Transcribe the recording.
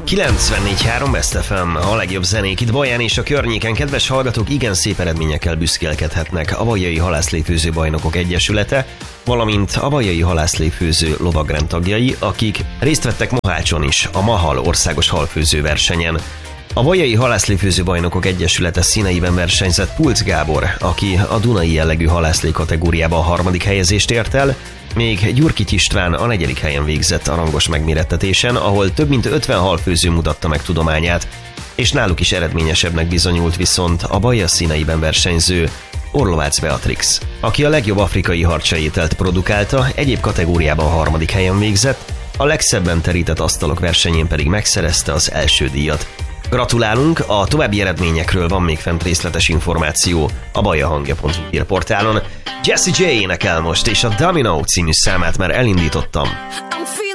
94.3 Best FM, a legjobb zenék itt Baján és a környéken. Kedves hallgatók, igen szép eredményekkel büszkélkedhetnek a Bajai Halászlé-főző Bajnokok Egyesülete, valamint a Bajai Halászlé-főző lovagrend tagjai, akik részt vettek Mohácson is a Mahal országos halfőző versenyen. A Bajai Halászlé-főző Bajnokok Egyesülete színeiben versenyzett Pulc Gábor, aki a Dunai jellegű halászlé kategóriában a 3. helyezést ért el, még Gyurkit István a 4. helyen végzett a rangos megmérettetésen, ahol több mint 50 halfőző mutatta meg tudományát, és náluk is eredményesebbnek bizonyult viszont a Baja színeiben versenyző Orlovácz Beatrix, aki a legjobb afrikai harcsaételt produkálta, egyéb kategóriában a 3. helyen végzett, a legszebben terített asztalok versenyén pedig megszerezte az első díjat. Gratulálunk, a további eredményekről van még fent részletes információ a bajahangja.hu hírportálon. Jessie J énekel most, és a Domino című számát már elindítottam.